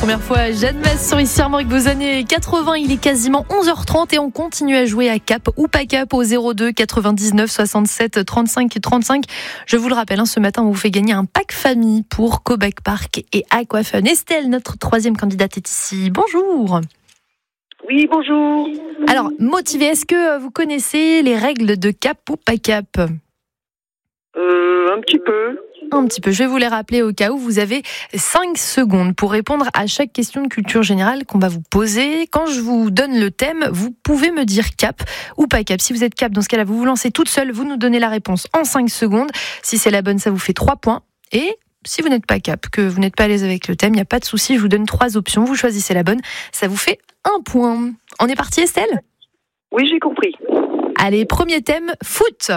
première fois à Jeanne Masse ici avec vos années 80. Il est quasiment 11h30 et on continue à jouer à Cap ou pas Cap au 02 99 67 35 35. Je vous le rappelle, ce matin on vous fait gagner un pack famille pour Cobec Park et Aquafun. Estelle, notre troisième candidate, est ici. Bonjour. Oui, bonjour. Alors, motivée, est-ce que vous connaissez les règles de Cap ou pas Cap ? Un petit peu. Un petit peu. Je vais vous les rappeler au cas où. Vous avez 5 secondes pour répondre à chaque question de culture générale qu'on va vous poser. Quand je vous donne le thème, vous pouvez me dire Cap ou pas Cap. Si vous êtes Cap, dans ce cas-là, vous vous lancez toute seule, vous nous donnez la réponse en 5 secondes. Si c'est la bonne, ça vous fait 3 points. Et si vous n'êtes pas Cap, que vous n'êtes pas à l'aise avec le thème, il n'y a pas de souci, je vous donne 3 options. Vous choisissez la bonne, ça vous fait 1 point. On est parti, Estelle ? Oui, j'ai compris. Allez, premier thème, foot.